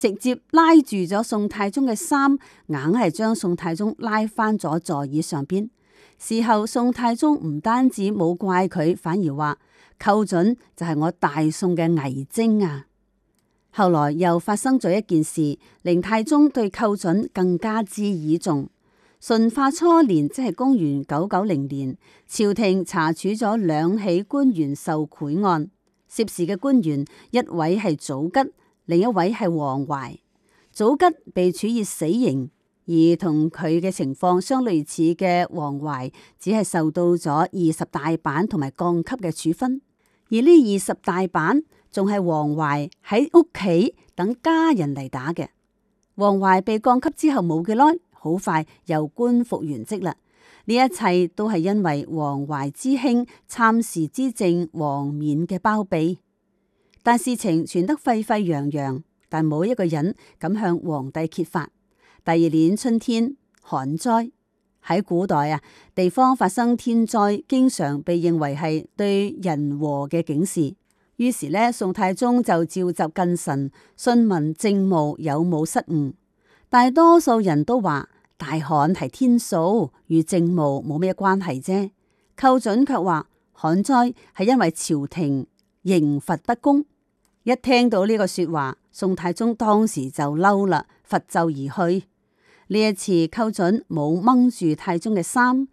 直接拉住咗宋太宗嘅衫，硬係將宋太宗拉翻咗座椅上邊。事後宋太宗唔單止冇怪佢，反而話寇準就係我大宋嘅偽精啊！後來又發生咗一件事，令太宗對寇準更加之倚重。順化初年，即係公元990年，朝廷查處咗兩起官員受賄案，涉事嘅官員一位係祖吉，另一位係黃懷。祖吉被處以死刑，而同佢嘅情況相類似嘅黃懷，只係受到咗20大板同埋降級嘅處分。而呢20大板仲係黃懷喺屋企等家人嚟打嘅。黃懷被降級之後冇幾耐，好快又官復原職啦。呢一切都係因為黃懷之兄參事之政黃冕嘅包庇。但事情傳得沸沸揚揚，但冇一個人敢向皇帝揭發。第二年春天，旱災。喺古代啊，地方發生天災，經常被認為係對人禍嘅警示。於是呢，宋太宗就召集近臣詢問政務有冇失誤。大多數人都話大旱係天數，與政務冇咩關係啫。寇準卻話旱災係因為朝廷刑罰不公。一聽到呢個說話，宋太宗當時就嬲啦，拂袖而去。呢一次寇準冇掹住太宗嘅衫，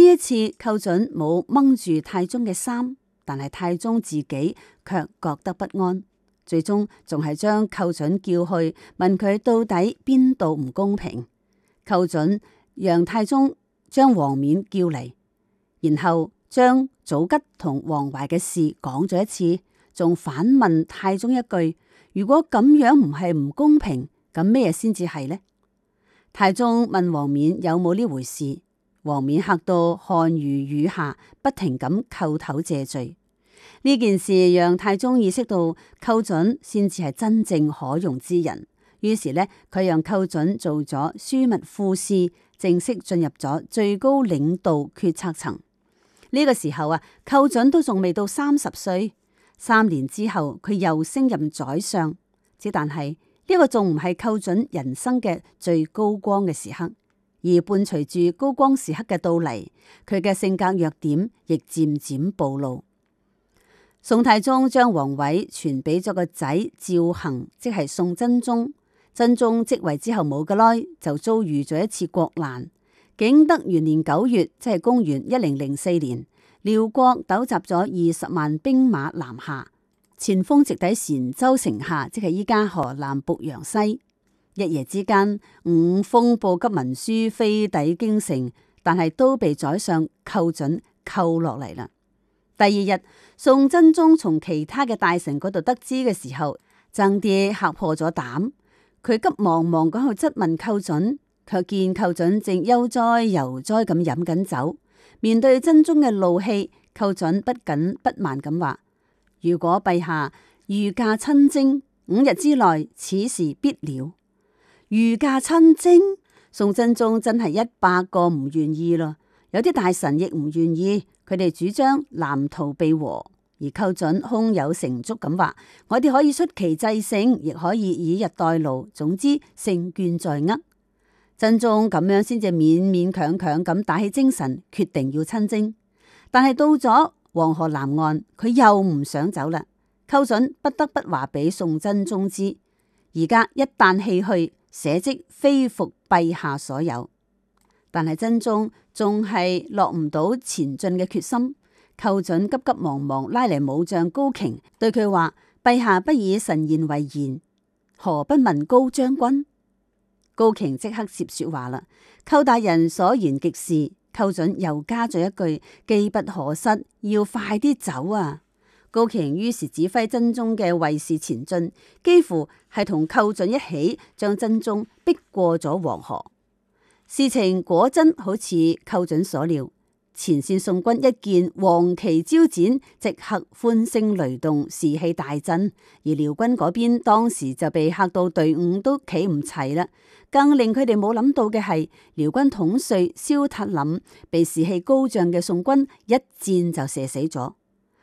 但係太宗自己卻覺得不安，最終仲係將寇準叫去，問佢到底邊度唔公平。寇準讓太宗將黃冕叫嚟，然後將祖吉同黃懷嘅事講咗一次，仲反問太宗一句：如果咁樣唔係唔公平，咁咩先至係呢？太宗問黃冕有冇呢回事，黃冕嚇到汗如雨下，不停咁叩頭謝罪。呢件事讓太宗意識到寇準先至係真正可用之人，於是呢，佢讓寇準做咗樞密副使，正式進入咗最高領導決策層。呢個時候啊，寇準都仲未到30歲，3年之後佢又升任宰相，只但係呢個仲唔係寇準人生嘅最高光嘅時刻，而伴隨住高光時刻嘅到嚟，佢嘅性格弱點亦漸漸暴露。宋太宗將皇位傳俾咗個仔趙恒，即係宋真宗。真宗即位之後冇幾耐，就遭遇咗一次國難。景德元年9月，即係公元1004年，遼國糾集咗20萬兵馬南下，前鋒直抵澶州城下，即係依家河南濮陽西。一夜之間，5封報急文書飛抵京城，但係都被宰相寇準扣落嚟啦。第二日，宋真宗從其他嘅大臣嗰度得知嘅時候，爭啲嚇破咗膽。佢急忙忙咁去質問寇準，卻見寇準正悠哉悠哉咁飲緊酒。面對真宗嘅怒氣，寇準不緊不慢咁話：如果陛下御駕親征，5日之內此事必了。御駕親征，宋真宗真係100個唔願意咯。有啲大臣亦唔願意，佢哋主張南逃避和。而寇準胸有成竹咁話：我哋可以出奇制勝，亦可以以逸待勞，總之勝券在握。真宗咁樣先至勉勉強強咁打起精神，決定要親征。但係到咗黃河南岸，佢又唔想走啦。寇準不得不話俾宋真宗知：而家一旦棄去，社稷非復陛下所有。但係真宗仲係落唔到前進嘅決心。寇準急急忙忙拉嚟武將高瓊，對佢話：陛下不以臣言為言，何不問高將軍？高瓊即刻接說話啦：寇大人所言極是。寇準又加咗一句：機不可失，要快啲走啊！高瓊於是指揮真宗嘅衛士前進，幾乎係同寇準一起將真宗逼過咗黃河。事情果真好似寇準所料。前線宋軍一見黃旗招展，即刻歡聲雷動，士氣大振；而遼軍嗰邊當時就被嚇到隊伍都企唔齊啦。更令佢哋冇諗到嘅係，遼軍統帥蕭塔林被士氣高漲嘅宋軍一箭就射死咗。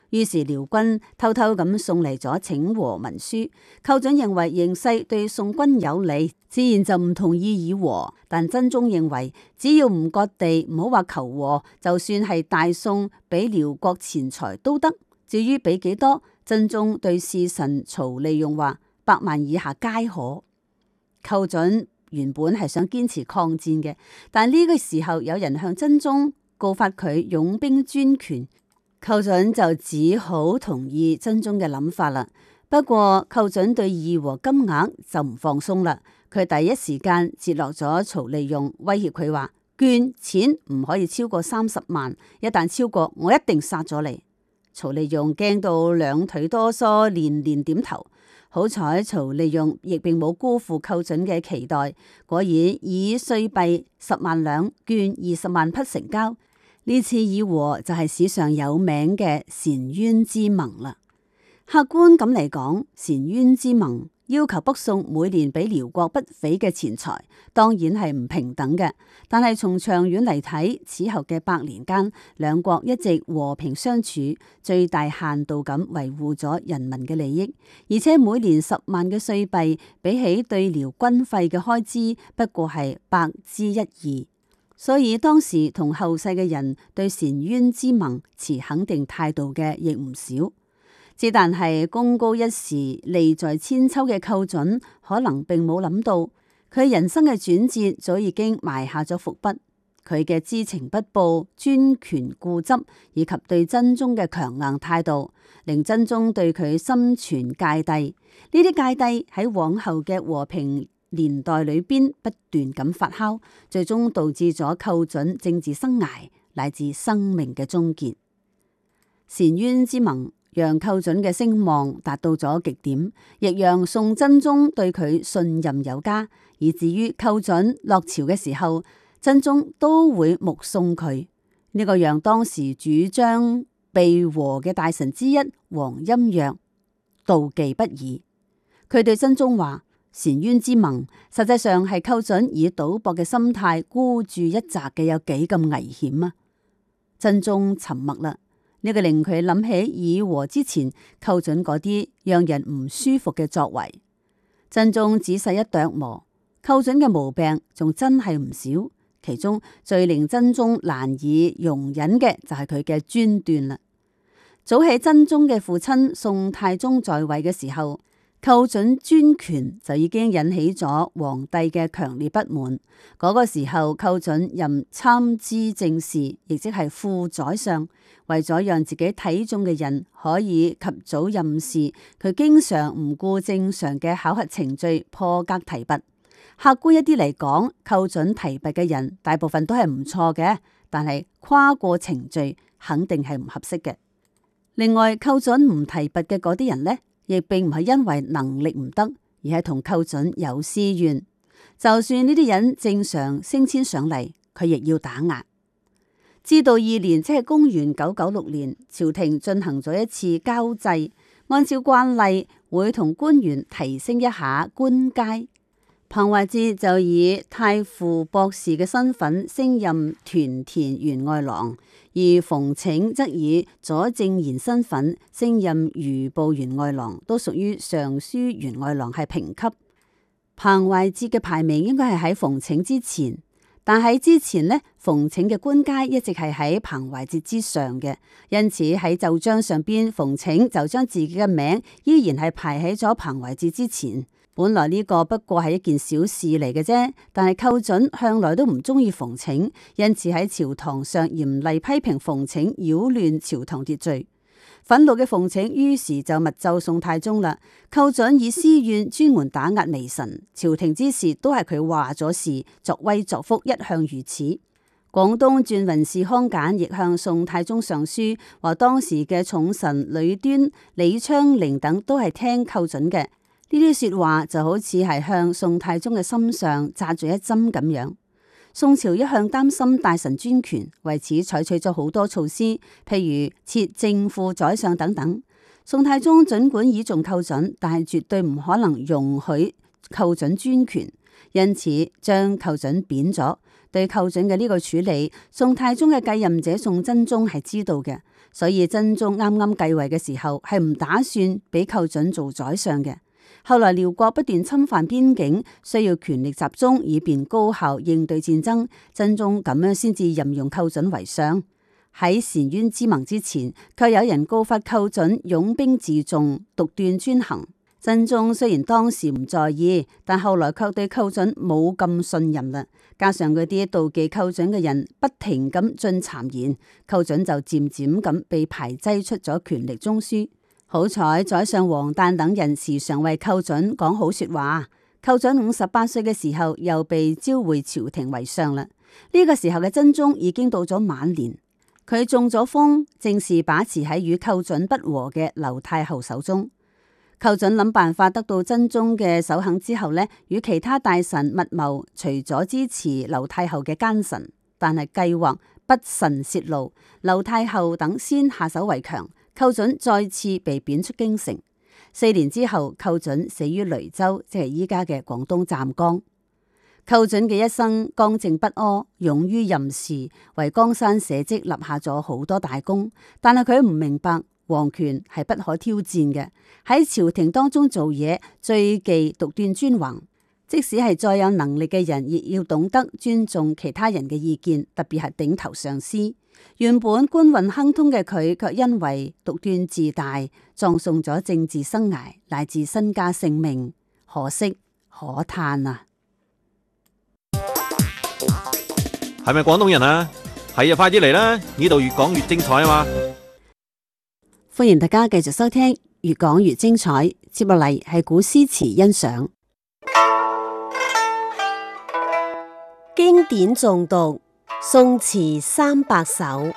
於是遼軍偷偷咁送嚟咗請和文書。寇準認為形勢對宋軍有利，自然就唔同意議和。但真宗認為只要唔割地，唔好話求和，就算係大宋俾遼國錢財都得。至於俾幾多，真宗對侍臣曹利用話100萬以下皆可。寇準原本係想堅持抗戰嘅，但呢個時候有人向真宗告發佢擁兵專權，寇準就只好同意真宗嘅諗法啦。不過寇準對議和金額就唔放鬆啦，佢第一時間截落咗曹利用，威脅佢話捐錢唔可以超過30萬，一旦超過我一定殺咗你。曹利用驚到兩腿哆嗦，連連點頭。好彩曹利用亦並冇辜負寇準嘅期待，果然以歲幣10萬兩，絹20萬匹成交。呢次議和就係史上有名嘅澶淵之盟啦。客觀咁嚟講，澶淵之盟要求北宋每年俾遼國不菲嘅錢財，當然係唔平等嘅。但係從長遠嚟睇，此後嘅100年間，兩國一直和平相處，最大限度咁維護咗人民嘅利益。而且每年10萬嘅歲幣，比起對遼軍費嘅開支，不過係1/2。所以當時同後世嘅人對澶淵之盟持肯定態度嘅亦唔少。只但係功高一時、利在千秋嘅寇準，可能並冇諗到，佢人生嘅轉折早已經埋下咗伏筆。佢嘅知情不報、專權固執，以及對真宗嘅強硬態度，令真宗對佢心存芥蒂。呢啲芥蒂喺往後嘅和平年代裏邊不斷咁發酵，最終導致咗寇準政治生涯乃至生命嘅終結。澶淵之盟讓寇準嘅聲望達到咗極點，亦讓宋真宗對佢信任有加，以至於寇準落朝嘅時候，真宗都會目送佢。呢個讓當時主張避和嘅大臣之一王欽若妒忌不已。佢對真宗話：澶淵之盟實際上係寇準以賭博嘅心態孤注一擲嘅，有幾咁危險啊！真宗沉默啦。呢個令佢諗起議和之前寇準嗰啲讓人唔舒服嘅作為。真宗仔細一琢磨，寇準嘅毛病仲真係唔少，其中最令真宗難以容忍嘅就係佢嘅專斷啦。早喺真宗嘅父親宋太宗在位嘅時候，寇準專權就已經引起咗皇帝嘅強烈不滿。嗰個時候，寇準任參知政事，亦即係副宰相。為咗讓自己睇中嘅人可以及早任事，佢經常唔顧正常嘅考核程序，破格提拔。客觀一啲嚟講，寇準提拔嘅人大部分都係唔錯嘅，但係跨過程序肯定係唔合適嘅。另外，寇準唔提拔嘅嗰啲人呢，亦並唔係因為能力唔得，而係同寇準有私怨。就算呢啲人正常升遷上嚟，佢亦要打壓。至道2年，即係公元996年，朝廷進行咗一次交際，按照慣例會同官員提升一下官階。彭懷哲就以太傅博士嘅身份升任屯田員外郎，而馮請則以左正賢身份升任餘部員外郎，都屬於尚書員外郎，係平級。彭懷哲嘅排名應該係喺馮請之前。但喺之前呢，馮請嘅官階一直係喺彭懷哲之上嘅，因此喺奏章上邊，馮請就將自己嘅名依然係排喺咗彭懷哲之前。本來呢個不過係一件小事嚟嘅啫，但係寇準向來都唔中意馮請，因此喺朝堂上嚴厲批評馮請擾亂朝堂秩序。憤怒嘅馮請於是就密奏宋太宗啦。寇準以私怨專門打壓微臣，朝廷之事都係佢話咗事，作威作福一向如此。廣東轉運使康簡亦向宋太宗上書，話當時嘅重臣呂端、李昌齡等都係聽寇準嘅。呢啲說話就好似係向宋太宗嘅心上扎咗一針咁樣。宋朝一向擔心大臣專權，為此採取咗好多措施，譬如設正副宰相等等。宋太宗盡管倚重寇準，但係絕對唔可能容許寇準專權。 因此將寇準貶咗。對寇準嘅呢個處理，宋太宗嘅繼任者宋真宗係知道嘅，所以真宗啱啱繼位嘅時候係唔打算俾寇準做宰相嘅。後來遼國不斷侵犯邊境，需要權力集中以便高效應對戰爭，真宗咁樣先至任用寇準為相。喺澶淵之盟之前，卻有人告發寇準擁兵自重、獨斷專行。真宗雖然當時唔在意，但後來卻對寇準冇咁信任啦。加上嗰啲妒忌寇準嘅人不停咁進讒言，寇準就漸漸咁被排擠出咗權力中樞。好彩宰相王誕等人時常為寇準講好說話。寇準58歲嘅時候又被召回朝廷為相啦。呢個時候嘅真宗已經到咗晚年，佢中咗風，正是把持喺與寇準不和嘅劉太后手中。寇準諗辦法得到真宗嘅首肯之後呢，與其他大臣密謀，除咗支持劉太后嘅奸臣，但係計劃不慎泄露，劉太后等先下手為強，寇準再次被貶出京城。4年之後，寇準死於雷州，即係依家嘅廣東湛江。寇準嘅一生剛正不阿，勇於任事，為江山社稷立下咗好多大功，但係佢唔明白。皇權係不可挑戰嘅，喺朝廷當中做嘢最忌獨斷專橫。即使係再有能力嘅人，亦要懂得尊重其他人嘅意見，特別係頂頭上司。原本官運亨通嘅佢，卻因為獨斷自大，葬送咗政治生涯乃至身家性命，可惜可嘆啊！ 係咪廣東人啊？係啊，快啲嚟啦！呢度越講越精彩啊嘛！ 歡迎大家繼續收聽，越講越精彩。接落嚟係古詩詞欣賞， 經典誦讀，宋詞300首。《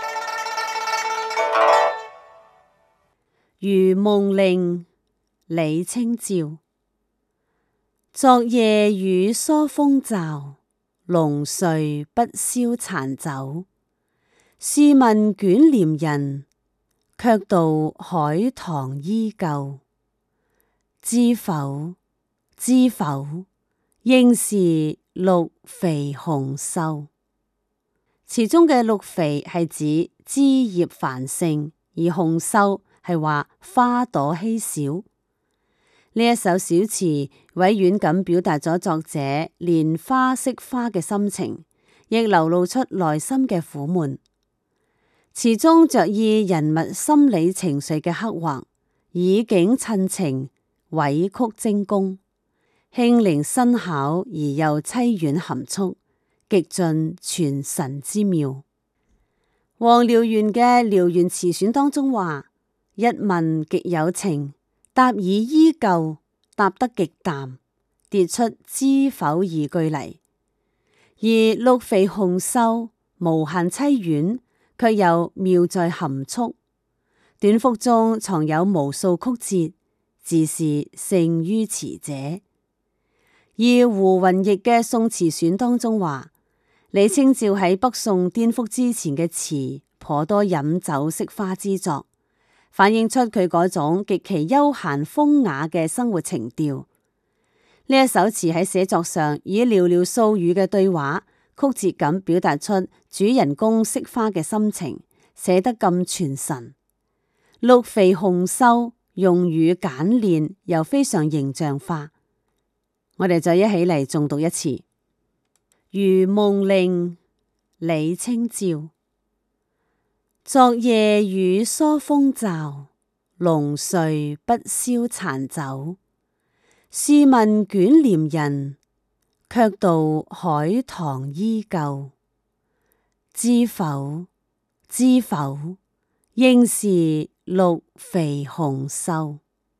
如夢令》李清照。昨夜雨疏風驟，濃睡不消殘酒。試問卷簾人，卻道海棠依舊。知否知否，應是綠肥紅瘦。詞中嘅綠肥係指枝葉繁盛，而紅瘦係話花朵稀少。呢一首小詞委婉咁表達咗作者憐花惜花嘅心情，亦流露出內心嘅苦悶。詞中着意人物心理情緒嘅刻畫，以景襯情，委曲精工，輕靈新巧而又淒婉含蓄，極盡傳神之妙。黃遼源嘅遼源詞選當中話：一問極有情，答以依舊，答得極淡，跌出知否二句嚟。而綠肥紅瘦無限淒婉，卻又妙在含蓄，短幅中藏有無數曲折，自是勝於詞者。而胡雲翼嘅宋詞選當中話：李清照喺北宋顛覆之前嘅詞頗多飲酒惜花之作，反映出佢嗰種極其悠閒風雅嘅生活情調。呢一首詞喺寫作上以寥寥數語嘅對話，曲折咁表達出主人公惜花嘅心情，寫得咁傳神。綠肥紅瘦用語簡練又非常形象化。我哋就一起嚟誦讀一次《如夢令》李清照。昨夜雨疏風驟，濃睡不消殘酒。試問卷簾人，卻道海棠依舊。知否知否，應是綠肥紅瘦。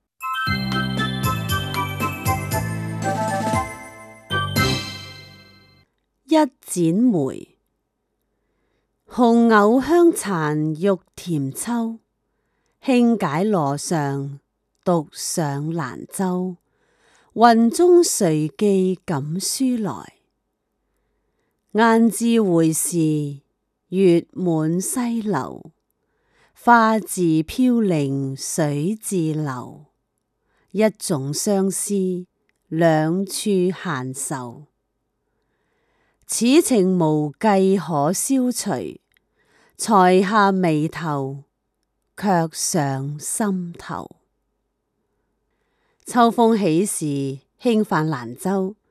一剪梅。紅藕香殘玉甜秋，輕解羅裳，獨上蘭舟。雲中誰寄錦書來？雁字回時，月滿西樓。花自飄零水自流，一種相思兩處閒愁。此情無計可消除，才下眉頭，卻上心頭。秋風起時，輕泛蘭舟，